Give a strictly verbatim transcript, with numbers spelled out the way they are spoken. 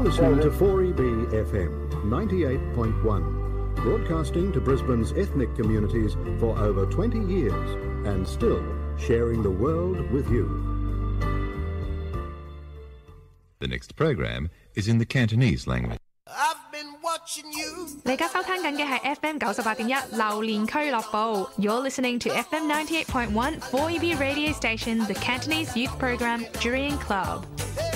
listening to four E B F M ninety-eight point one, broadcasting to Brisbane's ethnic communities for over twenty years and still sharing the world with you. The next program is in the Cantonese language. I've been watching you. 你而家收聽緊嘅係 F M 九十八點一榴蓮俱樂部。You're listening to F M ninety-eight point one four E B radio station, the Cantonese youth program Jurian Club.